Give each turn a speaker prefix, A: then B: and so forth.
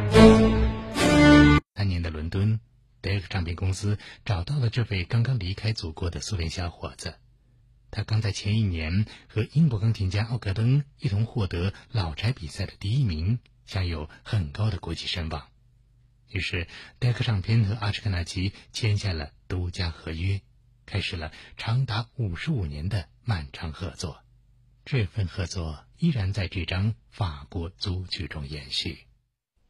A: 3年的伦敦，德克唱片公司找到了这位刚刚离开祖国的苏联小伙子。他刚在前一年和英国钢琴家奥格登一同获得老柴比赛的第1名，享有很高的国际声望。于是德克唱片和阿什克纳奇签下了独家合约，开始了长达55年的漫长合作。这份合作依然在这张法国组曲中延续。